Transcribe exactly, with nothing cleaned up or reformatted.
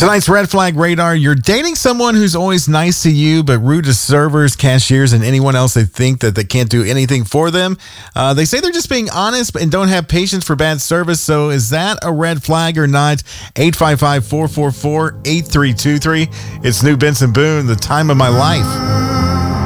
Tonight's red flag radar. You're dating someone who's always nice to you, but rude to servers, cashiers, and anyone else they think that they can't do anything for them. Uh, they say they're just being honest and don't have patience for bad service. So is that a red flag or not? eight five five, four four four, eight three two three. It's New Benson Boone, The Time of My Life.